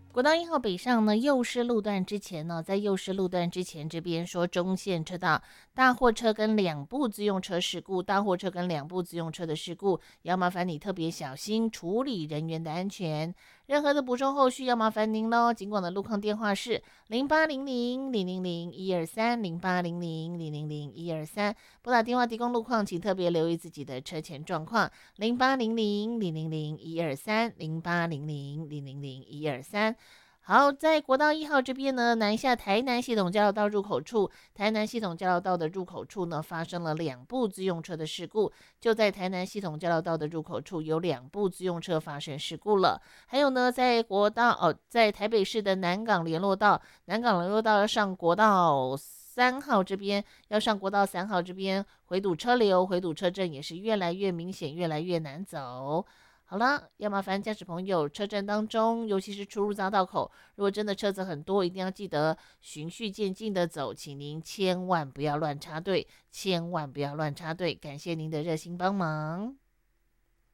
国道1号北上呢，右师路段之前呢，在右师路段之前这边说中线车道大货车跟两部自用车事故，大货车跟两部自用车的事故，要麻烦你特别小心处理人员的安全。任何的补充后续要麻烦您喽。尽管的路况电话是0800-000-123，0800-000-123，拨打电话提供路况，请特别留意自己的车前状况。0800-000-123，0800-000-123。好，在国道1号这边呢，南下台南系统交流道入口处，台南系统交流道的入口处呢，发生了两部自用车的事故。就在台南系统交流道的入口处，有两部自用车发生事故了。还有呢，在台北市的南港联络道，南港联络道要上国道3号这边，回堵车流，回堵车阵也是越来越明显，越来越难走。好了，要麻烦驾驶朋友，车站当中，尤其是出入匝道口，如果真的车子很多，一定要记得循序渐进的走，请您千万不要乱插队，千万不要乱插队。感谢您的热心帮忙。